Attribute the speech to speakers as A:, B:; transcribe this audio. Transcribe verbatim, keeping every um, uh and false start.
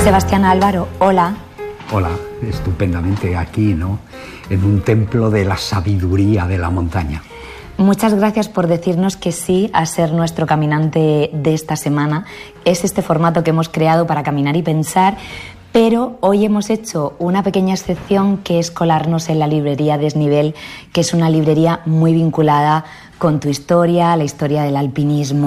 A: Sebastián Álvaro, hola.
B: Hola, estupendamente aquí, ¿no? En un templo de la sabiduría de la montaña.
A: Muchas gracias por decirnos que sí a ser nuestro caminante de esta semana. Es este formato que hemos creado para caminar y pensar, pero hoy hemos hecho una pequeña excepción, que es colarnos en la librería Desnivel, que es una librería muy vinculada con tu historia, la historia del alpinismo.